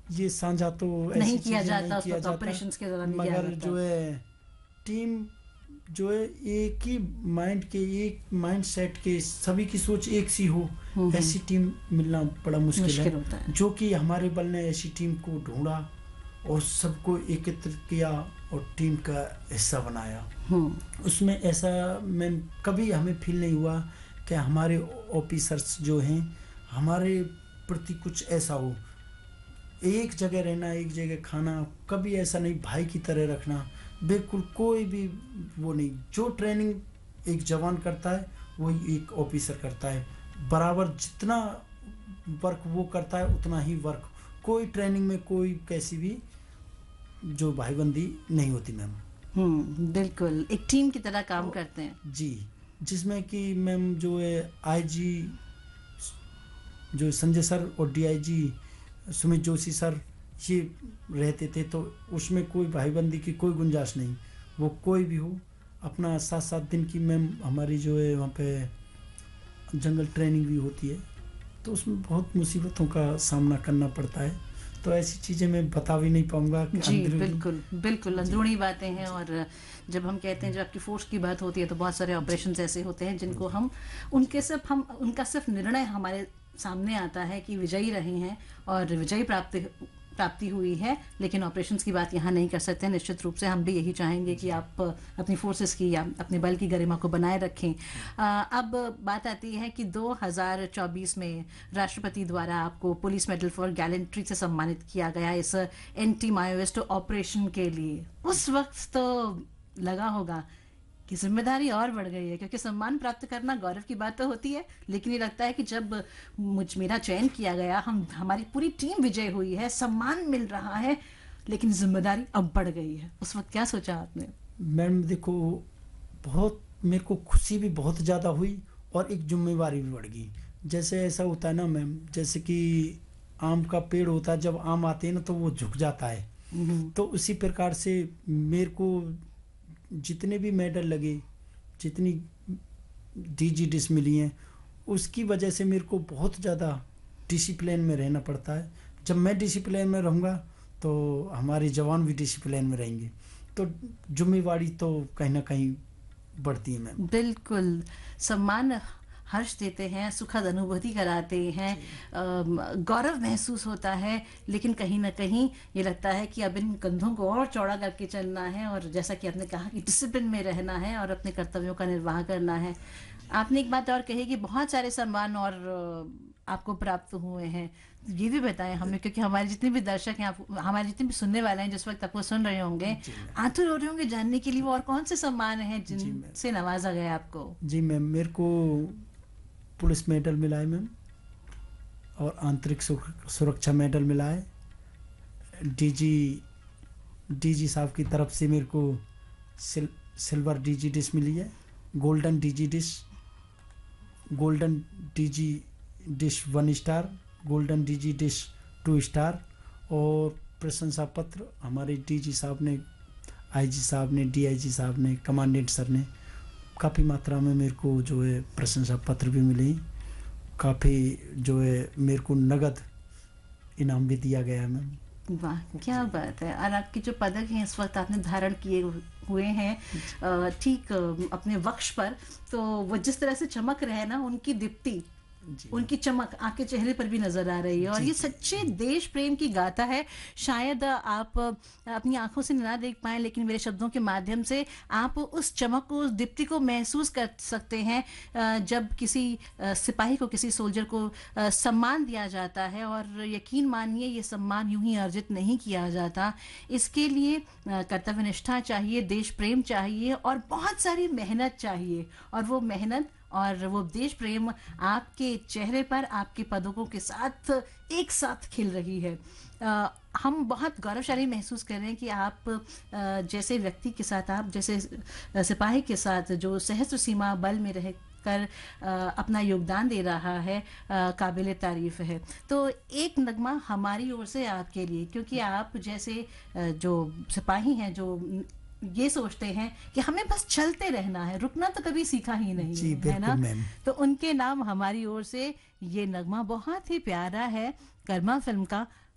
ये साझा तो नहीं ऐसी किया चीजें जाता नहीं उस किया वक्त, जाता, ऑपरेशंस के दौरान नहीं किया मगर जाता। जो है टीम जो है एक ही माइंड के, एक माइंड सेट के, सभी की सोच एक सी हो, ऐसी टीम मिलना बड़ा मुश्किल है। मुश्किल होता है। जो कि हमारे बल ने ऐसी टीम को ढूंढा और सबको एकत्रित किया और टीम का हिस्सा बनाया। उसमें ऐसा मैं कभी हमें फील नहीं हुआ कि हमारे ऑफिसर्स जो हैं हमारे प्रति कुछ ऐसा हो। एक जगह रहना, एक जगह खाना, कभी ऐसा नहीं, भाई की तरह रखना, बिल्कुल कोई भी वो नहीं। जो ट्रेनिंग एक जवान करता है वही एक ऑफिसर करता है, बराबर जितना वर्क वो करता है उतना ही वर्क। कोई ट्रेनिंग में कोई कैसी भी जो भाईबंदी नहीं होती मैम। बिल्कुल एक टीम की तरह काम करते हैं। जी, जिसमें कि मैम जो है आईजी जो संजय सर और डीआईजी सुमित जोशी सर ये रहते थे, तो उसमें कोई भाईबंदी की कोई गुंजाइश नहीं। वो कोई भी हो, अपना 7-7 दिन की मैम हमारी जो है वहाँ पे जंगल ट्रेनिंग भी होती है, तो उसमें बहुत मुसीबतों का सामना करना पड़ता है। तो ऐसी चीज़ें मैं बता भी नहीं पाऊँगा कि जी बिल्कुल बिल्कुल अंदरूनी बातें हैं। और जब हम कहते हैं, जब आपकी फोर्स की बात होती है तो बहुत सारे ऑपरेशंस ऐसे होते हैं जिनको हम उनका सिर्फ निर्णय हमारे सामने आता है कि विजयी रहे हैं और विजयी प्राप्ति हुई है, लेकिन ऑपरेशंस की बात यहाँ नहीं कर सकते। निश्चित रूप से हम भी यही चाहेंगे कि आप अपनी फोर्सेस की या अपने बल की गरिमा को बनाए रखें। अब बात आती है कि 2024 में राष्ट्रपति द्वारा आपको पुलिस मेडल फॉर गैलेंट्री से सम्मानित किया गया इस एंटी माओइस्ट ऑपरेशन के लिए। उस वक्त तो लगा होगा कि जिम्मेदारी और बढ़ गई है, क्योंकि सम्मान प्राप्त करना गौरव की बात तो होती है, लेकिन ये लगता है कि जब मेरा चयन किया गया, हमारी पूरी टीम विजय हुई है, सम्मान मिल रहा है, लेकिन जिम्मेदारी अब बढ़ गई है। उस वक्त क्या सोचा आपने? मैम देखो, बहुत मेरे को खुशी भी बहुत ज़्यादा हुई और एक जिम्मेवारी भी बढ़ गई। जैसे ऐसा होता है ना मैम, जैसे कि आम का पेड़ होता है, जब आम आते हैं ना तो वो झुक जाता है। तो उसी प्रकार से मेरे को जितने भी मेडल लगे, जितनी डीजी डिस मिली हैं, उसकी वजह से मेरे को बहुत ज़्यादा डिसिप्लिन में रहना पड़ता है। जब मैं डिसिप्लिन में रहूँगा तो हमारे जवान भी डिसिप्लिन में रहेंगे, तो जिम्मेवारी तो कहीं ना कहीं बढ़ती है मैम। बिल्कुल, सम्मान हर्ष देते हैं, सुखद अनुभूति कराते हैं, गौरव महसूस होता है, लेकिन कहीं ना कहीं ये लगता है कि अब इन कंधों को और चौड़ा करके चलना है, और जैसा कि आपने कहा कि डिसिप्लिन में रहना है और अपने कर्तव्यों का निर्वाह करना है। आपने एक बात और कही कि बहुत सारे सम्मान और आपको प्राप्त हुए हैं। ये भी बताएं हमें, क्योंकि हमारे जितने भी दर्शक हैं, हमारे जितने भी सुनने वाले हैं जिस वक्त आपको सुन रहे होंगे, आतुर हो रहे होंगे जानने के लिए वो और कौन से सम्मान हैं जिनसे नवाजा गया आपको। जी मैम, मेरे को पुलिस मेडल मिला है मैम, और आंतरिक सुरक्षा मेडल मिला है। डीजी साहब की तरफ से मेरे को सिल्वर डीजी डिश मिली है, golden DG dish 1 star, golden DG dish 2 star, और प्रशंसा पत्र हमारे डीजी साहब ने, आईजी साहब ने, डीआईजी साहब ने, कमांडेंट सर ने काफ़ी मात्रा में मेरे को जो है प्रशंसा पत्र भी मिले। काफ़ी जो है मेरे को नगद इनाम भी दिया गया है मैम। वाह, क्या बात है। और आपके जो पदक हैं इस वक्त आपने धारण किए हुए हैं ठीक अपने वक्ष पर, तो वो जिस तरह से चमक रहे हैं ना, उनकी दीप्ति, उनकी चमक आपके चेहरे पर भी नजर आ रही है, और ये सच्चे देश प्रेम की गाथा है। शायद आप अपनी आंखों से ना देख पाए, लेकिन मेरे शब्दों के माध्यम से आप उस चमक को, उस दीप्ति को महसूस कर सकते हैं जब किसी सिपाही को, किसी सोल्जर को सम्मान दिया जाता है। और यकीन मानिए, ये सम्मान यूं ही अर्जित नहीं किया जाता। इसके लिए कर्तव्य निष्ठा चाहिए, देश प्रेम चाहिए, और बहुत सारी मेहनत चाहिए। और वो मेहनत और वो देश प्रेम आपके चेहरे पर, आपके पदकों के साथ एक साथ खिल रही है। हम बहुत गौरवशाली महसूस कर रहे हैं कि आप जैसे व्यक्ति के साथ, आप जैसे सिपाही के साथ जो सहस्त्र सीमा बल में रह कर अपना योगदान दे रहा है, काबिल तारीफ है। तो एक नगमा हमारी ओर से आपके लिए, क्योंकि आप जैसे जो सिपाही हैं जो ये सोचते हैं कि हमें बस चलते रहना है, रुकना तो कभी सीखा ही नहीं है ना, तो उनके नाम हमारी ओर से ये नगमा बहुत ही प्यारा है, कर्मा फिल्म का,